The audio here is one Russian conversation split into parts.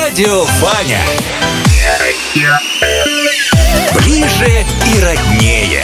Радио Ваня. Ближе и роднее.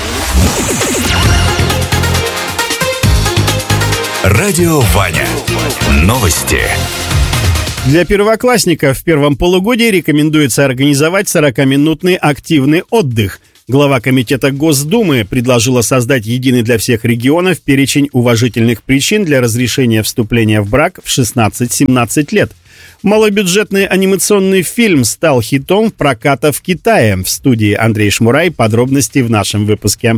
Радио Ваня. Новости. Для первоклассников в первом полугодии рекомендуется организовать 40-минутный активный отдых. Глава комитета Госдумы предложила создать единый для всех регионов перечень уважительных причин для разрешения вступления в брак в 16-17 лет. Малобюджетный анимационный фильм стал хитом проката в Китае. В студии Андрей Шмурай. Подробности в нашем выпуске.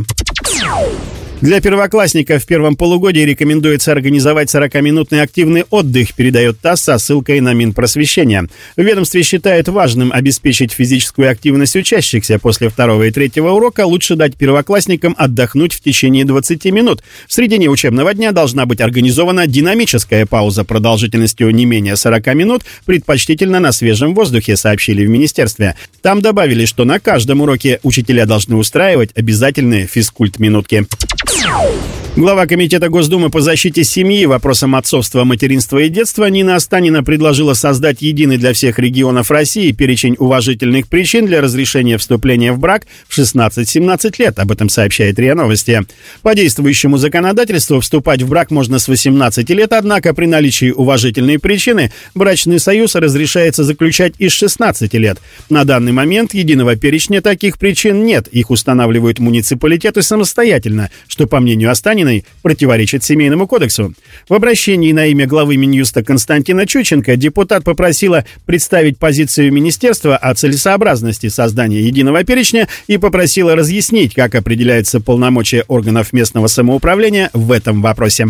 Для первоклассников в первом полугодии рекомендуется организовать 40-минутный активный отдых, передает ТАСС со ссылкой на Минпросвещения. В ведомстве считают важным обеспечить физическую активность учащихся. После второго и третьего урока лучше дать первоклассникам отдохнуть в течение 20 минут. В середине учебного дня должна быть организована динамическая пауза продолжительностью не менее 40 минут, предпочтительно на свежем воздухе, сообщили в министерстве. Там добавили, что на каждом уроке учителя должны устраивать обязательные физкульт-минутки. Глава комитета Госдумы по защите семьи, вопросам отцовства, материнства и детства Нина Останина предложила создать единый для всех регионов России перечень уважительных причин для разрешения вступления в брак в 16-17 лет. Об этом сообщает РИА Новости. По действующему законодательству вступать в брак можно с 18 лет, однако при наличии уважительной причины брачный союз разрешается заключать и с 16 лет. На данный момент единого перечня таких причин нет. Их устанавливают муниципалитеты самостоятельно, что, по мнению Останиной, противоречит Семейному кодексу. В обращении на имя главы Минюста Константина Чученко депутат попросила представить позицию министерства о целесообразности создания единого перечня и попросила разъяснить, как определяются полномочия органов местного самоуправления в этом вопросе.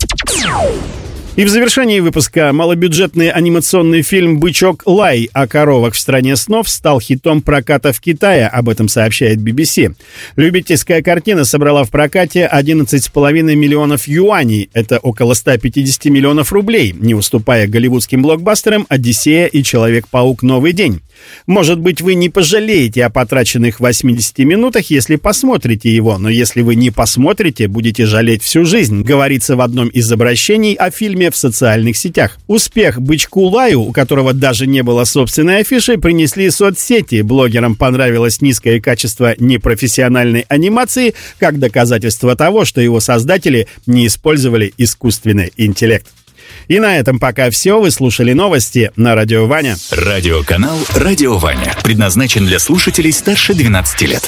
И в завершении выпуска малобюджетный анимационный фильм «Бычок Лай» о коровах в стране снов стал хитом проката в Китае, об этом сообщает BBC. Любительская картина собрала в прокате 11,5 миллионов юаней, это около 150 миллионов рублей, не уступая голливудским блокбастерам «Одиссея» и «Человек-паук. Новый день». Может быть, вы не пожалеете о потраченных 80 минутах, если посмотрите его, но если вы не посмотрите, будете жалеть всю жизнь, говорится в одном из обращений о фильме в социальных сетях. Успех «Бычку Лаю», у которого даже не было собственной афиши, принесли соцсети. Блогерам понравилось низкое качество непрофессиональной анимации, как доказательство того, что его создатели не использовали искусственный интеллект. И на этом пока все. Вы слушали новости на Радио Ваня. Радиоканал «Радио Ваня» предназначен для слушателей старше 12 лет.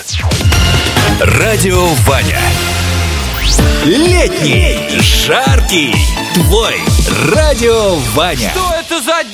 Радио Ваня. Летний, жаркий, твой Радио Ваня. Что это за